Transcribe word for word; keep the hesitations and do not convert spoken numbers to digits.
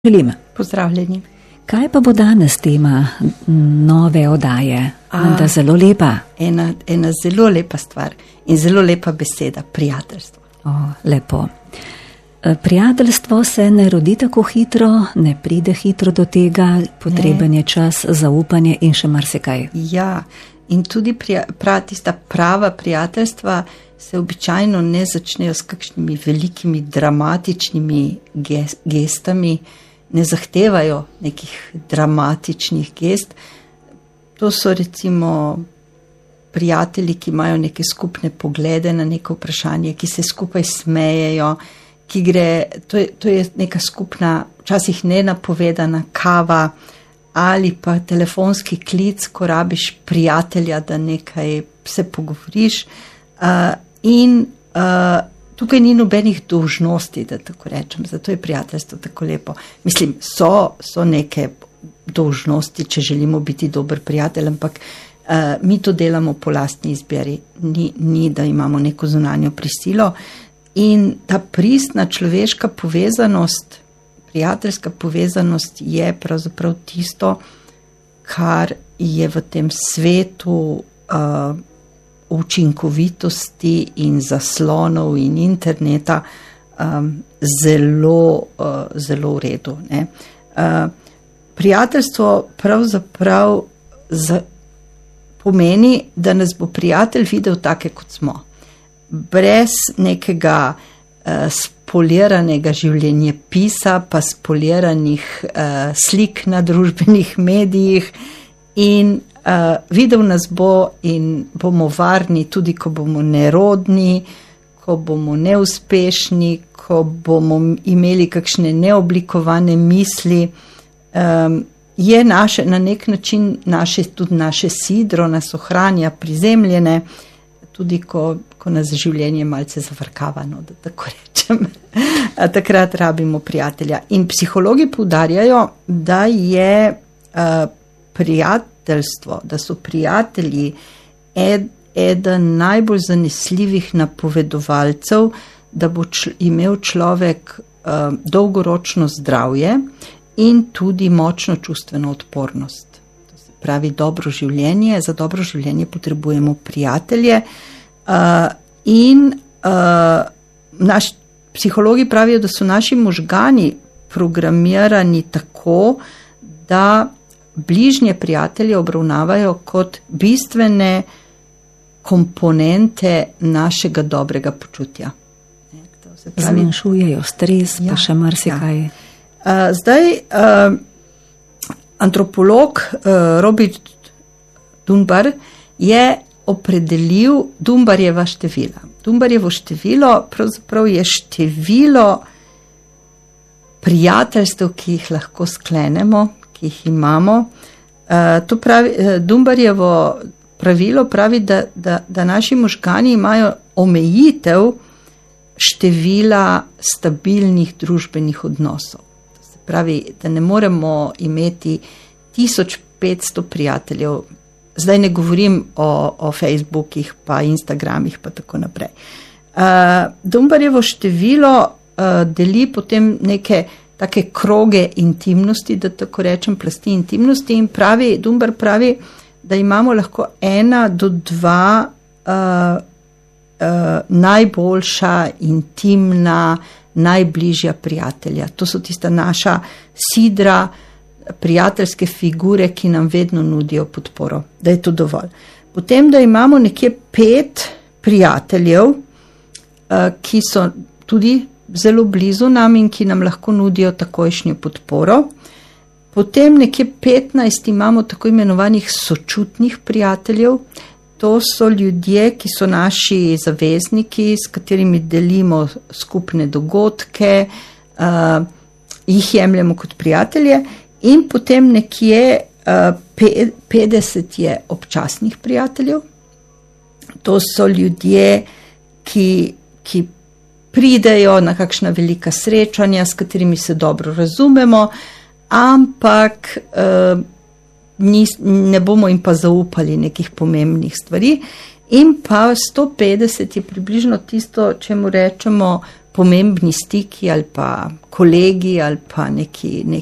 Želim. Pozdravljeni. Kaj pa bo danes tema nove oddaje? A, zelo lepa. Ena, ena zelo lepa stvar in zelo lepa beseda, prijateljstvo. O, lepo. Prijateljstvo se ne rodi tako hitro, ne pride hitro do tega, potreben je čas, zaupanje in še marsikaj. Ja, in tudi prija, prav, tista prava prijateljstva se običajno ne začnejo s kakšnimi velikimi dramatičnimi gestami, ne zahtevajo nekih dramatičnih gest. To so recimo prijatelji, ki imajo neke skupne poglede na neko vprašanje, ki se skupaj smejejo, ki gre, to je, to je neka skupna, včasih nenapovedana kava ali pa telefonski klic, ko rabiš prijatelja, da nekaj se pogovoriš. Uh, in uh, tukaj ni nobenih dolžnosti, da tako rečem, zato je prijateljstvo tako lepo. Mislim, so, so neke dolžnosti, če želimo biti dober prijatelj, ampak uh, mi to delamo po lastni izbiri, ni, ni da imamo neko zunanjo prisilo. In ta pristna človeška povezanost, prijateljska povezanost je pravzaprav tisto, kar je v tem svetu uh, učinkovitosti in zaslonov in interneta um, zelo, uh, zelo v redu. Ne? Uh, prijateljstvo pravzaprav za, pomeni, da nas bo prijatelj videl take, kot smo. Brez nekega uh, spoliranega življenjepisa, pa spoliranih uh, slik na družbenih medijih in uh, videl nas bo in bomo varni tudi, ko bomo nerodni, ko bomo neuspešni, ko bomo imeli kakšne neoblikovane misli. Um, je naše, na nek način naše, tudi naše sidro nas ohranja prizemljene, tudi ko, ko nas življenje malce zavrkava, no, da tako rečem. Takrat rabimo prijatelja. In psihologi poudarjajo, da je uh, prijateljstvo, da so prijatelji ed, eden najbolj zanesljivih napovedovalcev, da bo čl, imel človek uh, dolgoročno zdravje in tudi močno čustveno odpornost. To se pravi dobro življenje. Za dobro življenje potrebujemo prijatelje. Uh, in uh, naš, psihologi pravijo, da so naši možgani programirani tako, da bližnje prijatelje obravnavajo kot bistvene komponente našega dobrega počutja. Zmanjšujejo stres, ja, pa še marsikaj. Ja. Uh, zdaj, uh, antropolog uh, Robert Dunbar je opredelil Dunbarjeva števila. Dunbarjevo število pravzaprav je število prijateljstev, ki jih lahko sklenemo, ki jih imamo. Uh, to pravi, uh, Dunbarjevo pravilo pravi, da, da, da naši možgani imajo omejitev števila stabilnih družbenih odnosov. To se pravi, da ne moremo imeti tisoč petsto prijateljev. Zdaj ne govorim o, o Facebookih, pa Instagramih, pa tako naprej. Uh, Dunbarjevo število uh, deli potem neke take kroge intimnosti, da tako rečem, plasti intimnosti in pravi, Dunbar pravi, da imamo lahko ena do dva uh, uh, najboljša, intimna, najbližja prijatelja. To so tista naša sidra, prijateljske figure, ki nam vedno nudijo podporo, da je to dovolj. Potem, da imamo nekje pet prijateljev, ki so tudi zelo blizu nam in ki nam lahko nudijo takojšnjo podporo. Potem nekje petnajst imamo tako imenovanih sočutnih prijateljev. To so ljudje, ki so naši zavezniki, s katerimi delimo skupne dogodke, jih jemljemo kot prijatelje. In potem nekje uh, petdeset je občasnih prijateljev. To so ljudje, ki, ki pridejo na kakšna velika srečanja, s katerimi se dobro razumemo, ampak uh, ni, ne bomo jim pa zaupali nekih pomembnih stvari. In pa sto petdeset je približno tisto, čemu rečemo pomembni stiki ali pa kolegi ali pa neki, neki